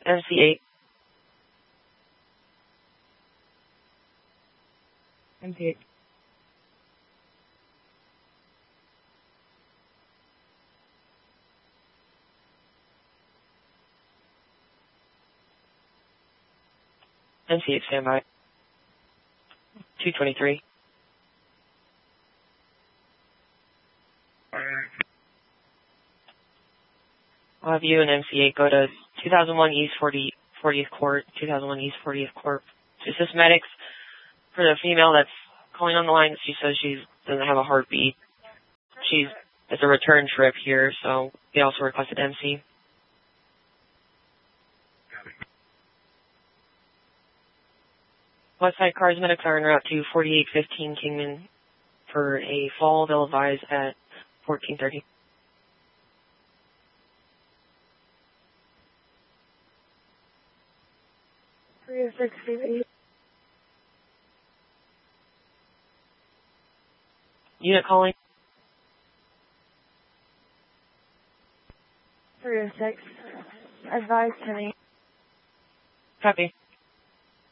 MC8. MC8. MC8 standby. 223. I'll have you and MC8 go to 2001 East 40th Court, 2001 East 40th Court. It's just medics for the female that's calling on the line. She says she doesn't have a heartbeat. It's a return trip here, so they also requested MC. Westside Cars medics are en route to 4815 Kingman for a fall. They'll advise at 1430. Unit calling. 306. Advise to me. Copy.